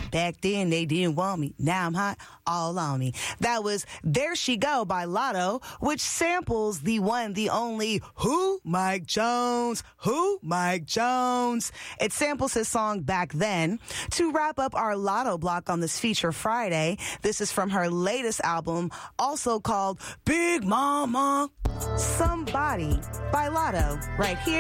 Back then they didn't want me. Now I'm hot, all on me. That was There She Go by Lotto, which samples the one, the only, who? Mike Jones. Who? Mike Jones. It samples his song Back Then. To wrap up our Lotto block on this Feature Friday, this is from her latest album, also called Big Mama. Somebody by Lotto, right here.